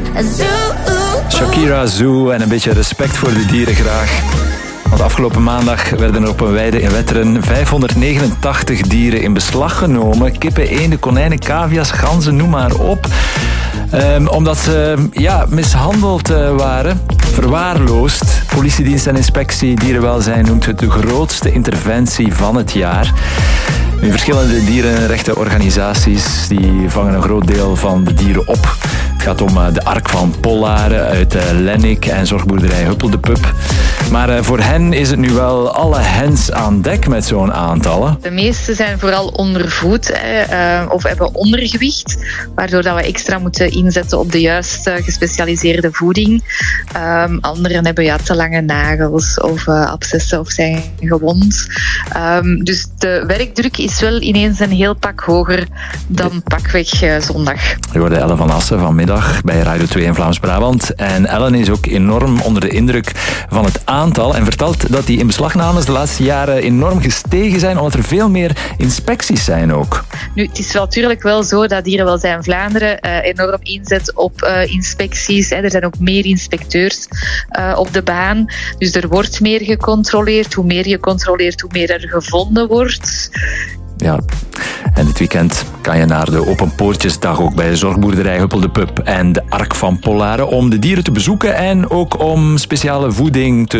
Shakira, Zoo en een beetje respect voor de dieren graag. Want afgelopen maandag werden er op een weide in Wetteren 589 dieren in beslag genomen. Kippen, eenden, konijnen, cavia's, ganzen, noem maar op. Omdat ze mishandeld waren, verwaarloosd. Politiedienst en inspectie dierenwelzijn noemt het de grootste interventie van het jaar. Nu, verschillende dierenrechtenorganisaties die vangen een groot deel van de dieren op. Het gaat om de Ark van Pollaren uit Lennik en zorgboerderij Huppel de Pup. Maar voor hen is het nu wel alle hens aan dek met zo'n aantallen. De meeste zijn vooral ondervoed of hebben ondergewicht, waardoor dat we extra moeten inzetten op de juiste gespecialiseerde voeding. Anderen hebben te lange nagels of abscessen of zijn gewond. Dus de werkdruk is wel ineens een heel pak hoger dan pakweg zondag. Je hoorde Ellen van Assen vanmiddag bij Radio 2 in Vlaams-Brabant. En Ellen is ook enorm onder de indruk van het aantal en vertelt dat die inbeslagnames de laatste jaren enorm gestegen zijn, omdat er veel meer inspecties zijn ook. Nu, het is natuurlijk wel zo dat Dierenwelzijn Vlaanderen enorm inzet op inspecties. Er zijn ook meer inspecteurs op de baan. Dus er wordt meer gecontroleerd. Hoe meer gecontroleerd, hoe meer er gevonden wordt. Ja, en dit weekend kan je naar de Open Poortjesdag ook bij de zorgboerderij Huppel de Pup en de Ark van Pollaren om de dieren te bezoeken en ook om speciale voeding te